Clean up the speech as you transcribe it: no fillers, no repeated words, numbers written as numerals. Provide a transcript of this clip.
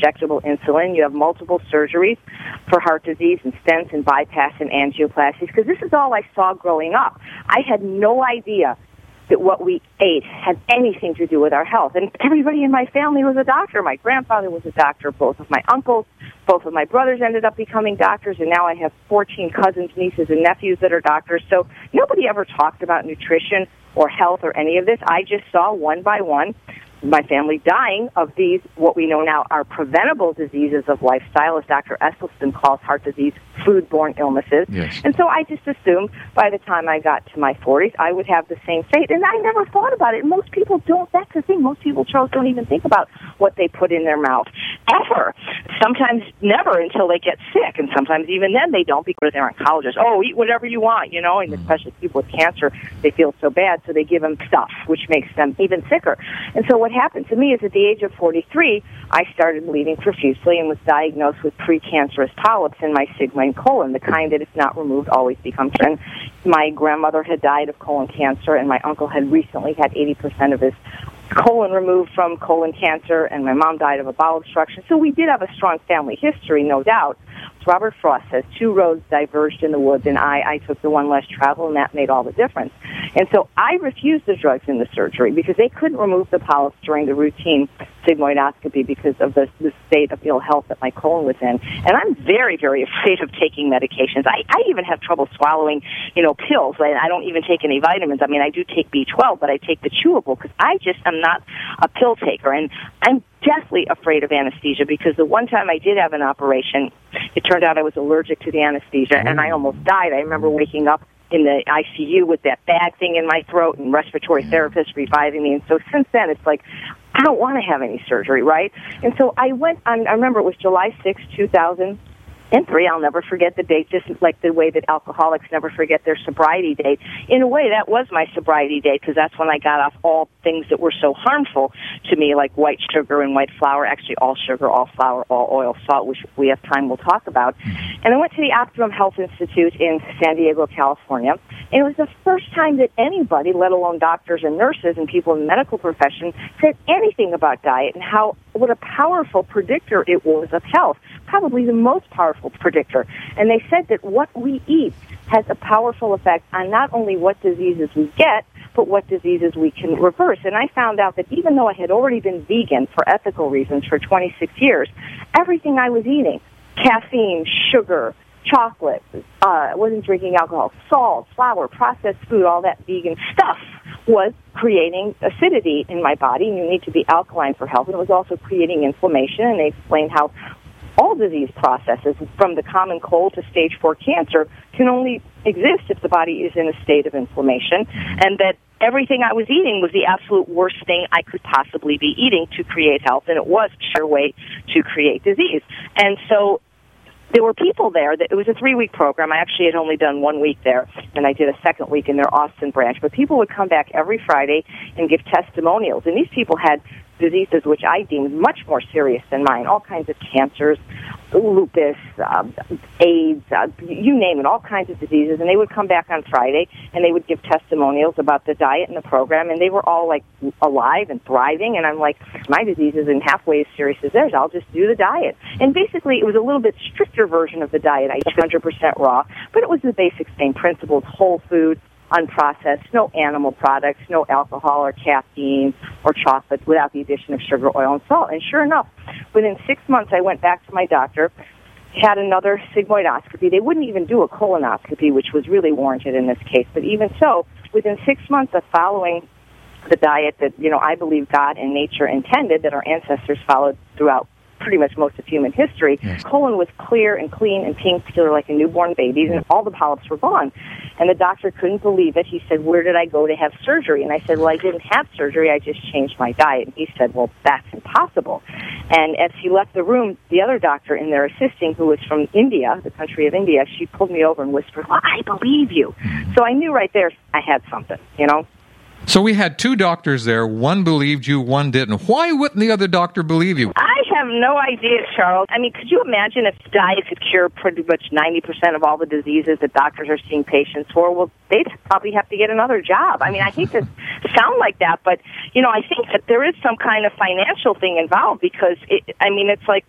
injectable insulin. You have multiple surgeries for heart disease and stents and bypass and angioplasties, because this is all I saw growing up. I had no idea that what we ate had anything to do with our health. And everybody in my family was a doctor. My grandfather was a doctor. Both of my uncles, both of my brothers ended up becoming doctors, and now I have 14 cousins, nieces, and nephews that are doctors. So nobody ever talked about nutrition or health or any of this. I just saw one by one my family dying of these, what we know now are preventable diseases of lifestyle, as Dr. Esselstyn calls heart disease, food-borne illnesses. Yes. And so I just assumed by the time I got to my 40s, I would have the same fate. And I never thought about it. Most people don't. That's the thing. Most people, Charles, don't even think about what they put in their mouth, ever. Sometimes never until they get sick. And sometimes even then they don't, because they're oncologists. Oh, eat whatever you want, you know, and especially people with cancer, they feel so bad, so they give them stuff, which makes them even sicker. And so what happened to me is at the age of 43, I started bleeding profusely and was diagnosed with precancerous polyps in my sigmoid colon, the kind that, if not removed, always becomes cancer. My grandmother had died of colon cancer, and my uncle had recently had 80% of his colon removed from colon cancer, and my mom died of a bowel obstruction. So we did have a strong family history, no doubt. Robert Frost says 2 roads diverged in the woods, and I took the one less traveled, and that made all the difference. And so I refused the drugs and the surgery because they couldn't remove the polyps during the routine sigmoidoscopy because of the state of ill health that my colon was in. And I'm very, very afraid of taking medications. I even have trouble swallowing, pills. I don't even take any vitamins. I mean, I do take B12, but I take the chewable because I just am not a pill taker. And I'm deathly afraid of anesthesia because the one time I did have an operation, it turned out I was allergic to the anesthesia, and I almost died. I remember waking up in the ICU with that bag thing in my throat and respiratory therapists reviving me. And so since then, it's like, I don't want to have any surgery, right? And so I went on, I remember it was July 6, 2003. I'll never forget the date, just like the way that alcoholics never forget their sobriety date. In a way, that was my sobriety date because that's when I got off all things that were so harmful to me, like white sugar and white flour, actually all sugar, all flour, all oil, salt, which if we have time we'll talk about. And I went to the Optimum Health Institute in San Diego, California, and it was the first time that anybody, let alone doctors and nurses and people in the medical profession, said anything about diet and what a powerful predictor it was of health, probably the most powerful predictor. And they said that what we eat has a powerful effect on not only what diseases we get, but what diseases we can reverse. And I found out that even though I had already been vegan for ethical reasons for 26 years, everything I was eating, caffeine, sugar, chocolate, wasn't drinking alcohol, salt, flour, processed food, all that vegan stuff was creating acidity in my body, and you need to be alkaline for health. And it was also creating inflammation, and they explained how all disease processes, from the common cold to stage 4 cancer, can only exist if the body is in a state of inflammation, and that everything I was eating was the absolute worst thing I could possibly be eating to create health, and it was a sure way to create disease. And so there were people there. It was a 3-week program. I actually had only done 1 week there, and I did a second week in their Austin branch. But people would come back every Friday and give testimonials, and these people had diseases which I deemed much more serious than mine, all kinds of cancers, lupus, AIDS, you name it, all kinds of diseases. And they would come back on Friday, and they would give testimonials about the diet and the program, and they were all, like, alive and thriving. And I'm like, my disease isn't halfway as serious as theirs. I'll just do the diet. And basically, it was a little bit stricter version of the diet. I ate 100% raw, but it was the basic same principles, whole food, unprocessed, no animal products, no alcohol or caffeine or chocolate without the addition of sugar, oil, and salt. And sure enough, within 6 months, I went back to my doctor, had another sigmoidoscopy. They wouldn't even do a colonoscopy, which was really warranted in this case. But even so, within 6 months of following the diet that, I believe God and nature intended, that our ancestors followed throughout pretty much most of human history, colon was clear and clean and pink, like a newborn baby's, and all the polyps were gone. And the doctor couldn't believe it. He said, where did I go to have surgery? And I said, well, I didn't have surgery. I just changed my diet. And he said, well, that's impossible. And as he left the room, the other doctor in there assisting, who was from India, the country of India, she pulled me over and whispered, well, I believe you. So I knew right there I had something, So we had 2 doctors there. One believed you, one didn't. Why wouldn't the other doctor believe you? I have no idea, Charles. I mean, could you imagine if diet could cure pretty much 90% of all the diseases that doctors are seeing patients for? Well, they'd probably have to get another job. I mean, I hate to sound like that, but, I think that there is some kind of financial thing involved because, it's like